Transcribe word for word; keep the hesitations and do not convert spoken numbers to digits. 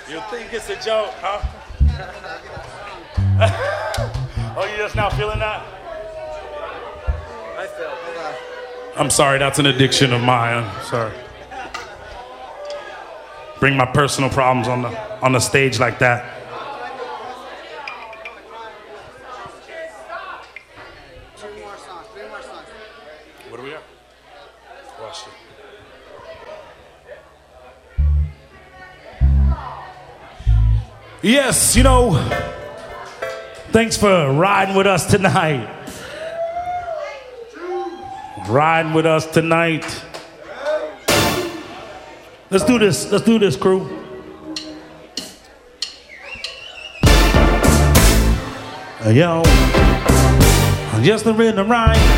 You think it's a joke, huh? Oh, you just now feeling that? I feel. Hold on. I'm sorry, that's an addiction of mine. I'm sorry. Bring my personal problems on the on the stage like that. Two more songs. Three more songs. What do we got? Watch it. Yes, you know, thanks for riding with us tonight. Riding with us tonight. Let's do this. Let's do this, crew. Yo, just the rhythm right.